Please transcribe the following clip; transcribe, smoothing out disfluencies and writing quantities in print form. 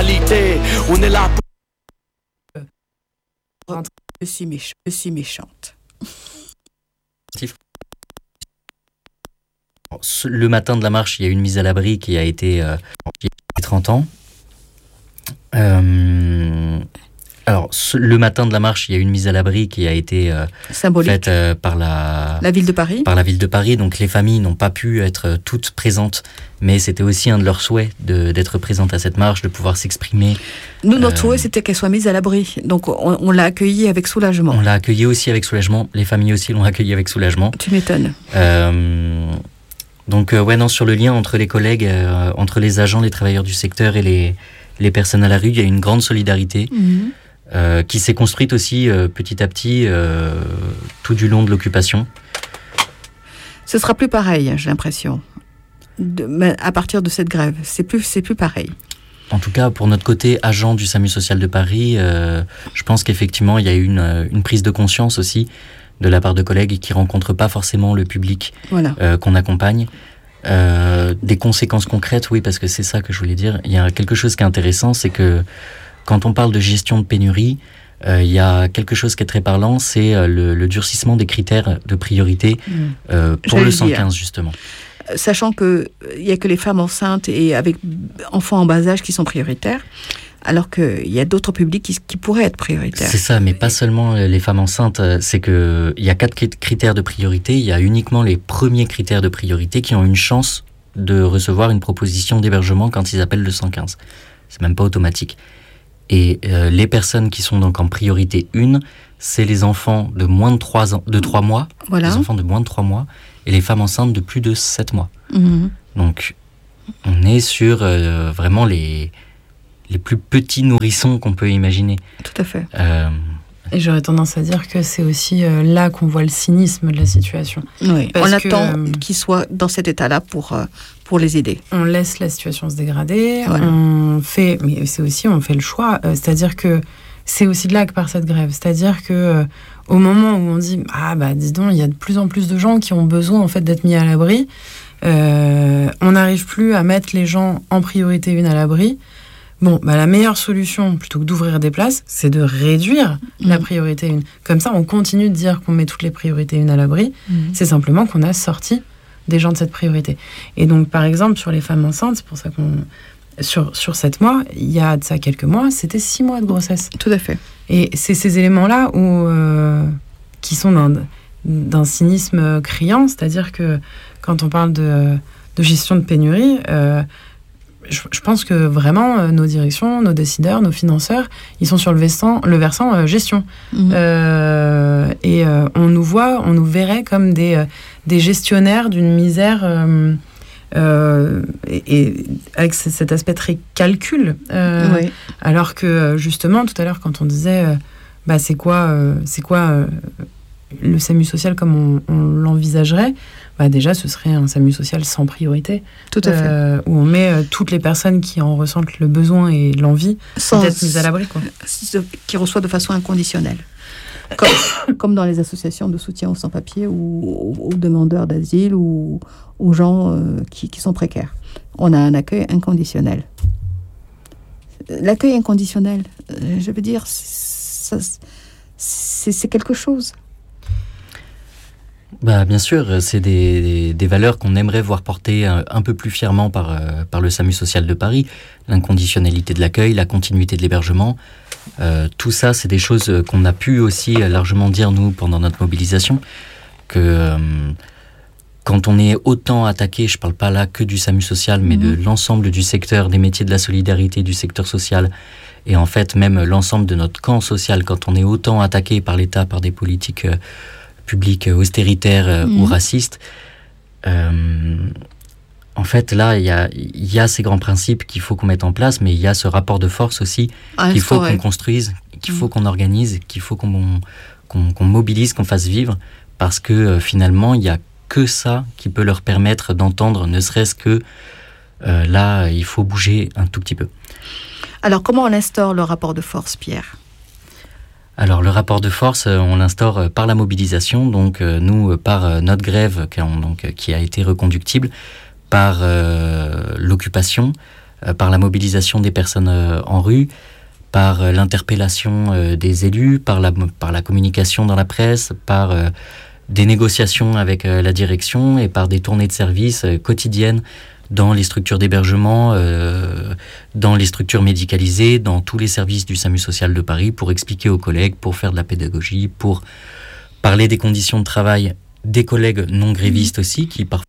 réalité. On est là pour... Je suis méchante. Le matin de la marche, il y a eu une mise à l'abri qui a été il y a 30 ans. Alors, le matin de la marche, il y a eu une mise à l'abri qui a été faite par la ville de Paris. Par la ville de Paris. Donc, les familles n'ont pas pu être toutes présentes, mais c'était aussi un de leurs souhaits d'être présentes à cette marche, de pouvoir s'exprimer. Nous, notre souhait, c'était qu'elle soit mise à l'abri. Donc, on l'a accueillie avec soulagement. On l'a accueillie aussi avec soulagement. Les familles aussi l'ont accueillie avec soulagement. Tu m'étonnes. Donc, sur le lien entre les collègues, entre les agents, les travailleurs du secteur et les personnes à la rue, il y a une grande solidarité. Qui s'est construite aussi petit à petit tout du long de l'occupation. Ce sera plus pareil, j'ai l'impression. À partir de cette grève, c'est plus pareil. En tout cas, pour notre côté, agent du SAMU social de Paris, je pense qu'effectivement, il y a eu une prise de conscience aussi de la part de collègues qui rencontrent pas forcément le public qu'on accompagne. Des conséquences concrètes, oui, parce que c'est ça que je voulais dire. Il y a quelque chose qui est intéressant, c'est que quand on parle de gestion de pénurie, il y a quelque chose qui est très parlant, c'est le durcissement des critères de priorité pour le 115, justement. Sachant qu'il n'y a que les femmes enceintes et avec enfants en bas âge qui sont prioritaires, alors qu'il y a d'autres publics qui pourraient être prioritaires. C'est ça, mais pas seulement les femmes enceintes. C'est qu'il y a 4 critères de priorité. Il y a uniquement les premiers critères de priorité qui ont une chance de recevoir une proposition d'hébergement quand ils appellent le 115. C'est même pas automatique. Et les personnes qui sont donc en priorité 1, c'est les enfants de moins de 3 mois, les enfants de moins de 3 mois, et les femmes enceintes de plus de 7 mois. Donc, on est sur vraiment les plus petits nourrissons qu'on peut imaginer. Tout à fait. Et j'aurais tendance à dire que c'est aussi là qu'on voit le cynisme de la situation. Oui, on attend qu'ils soient dans cet état-là pour les aider. On laisse la situation se dégrader, on fait le choix. C'est-à-dire que c'est aussi de là que part cette grève. C'est-à-dire que au moment où on dit dis donc, il y a de plus en plus de gens qui ont besoin en fait d'être mis à l'abri, on n'arrive plus à mettre les gens en priorité 1 à l'abri. La meilleure solution, plutôt que d'ouvrir des places, c'est de réduire la priorité 1. Comme ça, on continue de dire qu'on met toutes les priorités 1 à l'abri. C'est simplement qu'on a sorti des gens de cette priorité. Et donc, par exemple, sur les femmes enceintes, c'est pour ça qu'on... Sur 7 mois, il y a de ça quelques mois, c'était 6 mois de grossesse. Tout à fait. Et c'est ces éléments-là qui sont d'un cynisme criant, c'est-à-dire que quand on parle de gestion de pénurie... Je pense que vraiment, nos directions, nos décideurs, nos financeurs, ils sont sur le versant gestion. Et on nous verrait comme des gestionnaires d'une misère, et avec cet aspect très calcul. Alors que, justement, tout à l'heure, quand on disait, c'est quoi le SAMU social comme on l'envisagerait, déjà, ce serait un SAMU social sans priorité. Tout à fait. Où on met toutes les personnes qui en ressentent le besoin et l'envie d'être mises à l'abri. Qui reçoivent de façon inconditionnelle. Comme dans les associations de soutien aux sans-papiers ou aux demandeurs d'asile ou aux gens qui sont précaires. On a un accueil inconditionnel. L'accueil inconditionnel, je veux dire, c'est quelque chose. Bien sûr, c'est des valeurs qu'on aimerait voir portées un peu plus fièrement par le SAMU social de Paris. L'inconditionnalité de l'accueil, la continuité de l'hébergement. Tout ça, c'est des choses qu'on a pu aussi largement dire, nous, pendant notre mobilisation, que quand on est autant attaqué, je ne parle pas là que du SAMU social, mais de l'ensemble du secteur, des métiers de la solidarité, du secteur social, et en fait même l'ensemble de notre camp social, quand on est autant attaqué par l'État, par des politiques publiques austéritaires ou racistes, en fait là il y a ces grands principes qu'il faut qu'on mette en place, mais il y a ce rapport de force aussi qu'il faut qu'on construise, qu'il faut qu'on organise, qu'il faut qu'on mobilise, qu'on fasse vivre, parce que finalement il y a que ça qui peut leur permettre d'entendre, ne serait-ce que là il faut bouger un tout petit peu. Alors comment on instaure le rapport de force, Pierre ? Alors le rapport de force, on l'instaure par la mobilisation, donc nous par notre grève qui a été reconductible, par l'occupation, par la mobilisation des personnes en rue, par l'interpellation des élus, par la communication dans la presse, par des négociations avec la direction et par des tournées de service quotidiennes dans les structures d'hébergement, dans les structures médicalisées, dans tous les services du SAMU social de Paris pour expliquer aux collègues, pour faire de la pédagogie, pour parler des conditions de travail des collègues non grévistes aussi, qui parfois